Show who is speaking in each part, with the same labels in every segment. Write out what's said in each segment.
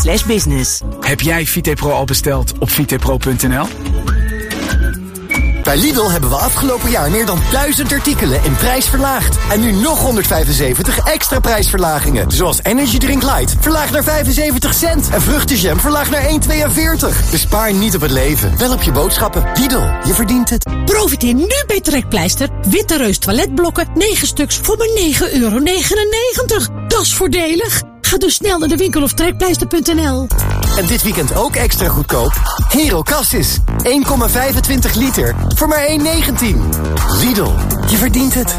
Speaker 1: vitepro.nl/business.
Speaker 2: Heb jij VitePro al besteld op vitepro.nl?
Speaker 3: Bij Lidl hebben we afgelopen jaar meer dan 1000 artikelen in prijs verlaagd. En nu nog 175 extra prijsverlagingen. Zoals Energy Drink Light, verlaagd naar 75 cent. En vruchtenjam, verlaagd naar 1,42. Bespaar niet op het leven, wel op je boodschappen. Lidl, je verdient het.
Speaker 4: Profiteer nu bij Trekpleister. Witte Reus toiletblokken, 9 stuks voor maar €9,99. Dat is voordelig. Ga dus snel naar de winkel of trekpleister.nl.
Speaker 3: En dit weekend ook extra goedkoop. Hero Cassis, 1,25 liter voor maar €1,19. Lidl, je verdient het.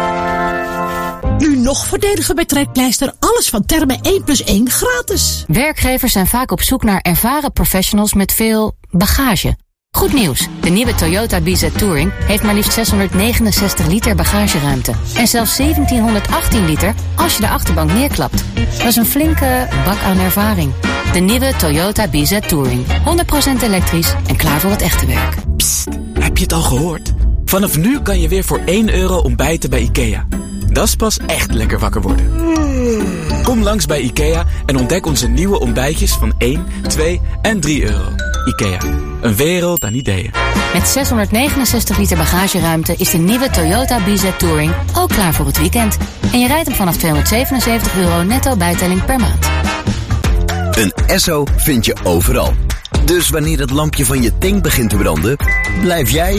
Speaker 4: Nu nog voordeliger bij Trekpleister. Alles van Therme 1+1 gratis.
Speaker 5: Werkgevers zijn vaak op zoek naar ervaren professionals met veel bagage. Goed nieuws, de nieuwe Toyota BZ Touring heeft maar liefst 669 liter bagageruimte. En zelfs 1718 liter als je de achterbank neerklapt. Dat is een flinke bak aan ervaring. De nieuwe Toyota BZ Touring. 100% elektrisch en klaar voor het echte werk.
Speaker 2: Psst, heb je het al gehoord? Vanaf nu kan je weer voor €1 ontbijten bij IKEA. Dat is pas echt lekker wakker worden. Kom langs bij IKEA en ontdek onze nieuwe ontbijtjes van 1, 2 en €3. IKEA, een wereld aan ideeën.
Speaker 5: Met 669 liter bagageruimte is de nieuwe Toyota BZ Touring ook klaar voor het weekend. En je rijdt hem vanaf €277 netto bijtelling per maand.
Speaker 6: Een Esso vind je overal. Dus wanneer het lampje van je tank begint te branden, blijf jij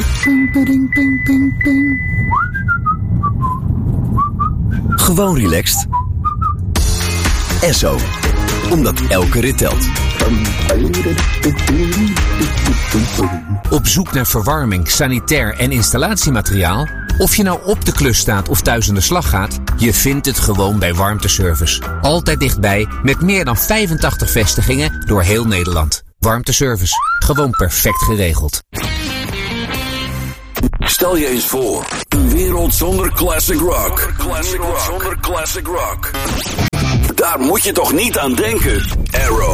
Speaker 6: gewoon relaxed. Esso, omdat elke rit telt.
Speaker 7: Op zoek naar verwarming, sanitair en installatiemateriaal? Of je nou op de klus staat of thuis aan de slag gaat, je vindt het gewoon bij Warmteservice. Altijd dichtbij, met meer dan 85 vestigingen door heel Nederland. Warmteservice, gewoon perfect geregeld.
Speaker 8: Stel je eens voor, een wereld zonder classic rock. Zonder classic rock. Daar moet je toch niet aan denken? Arrow.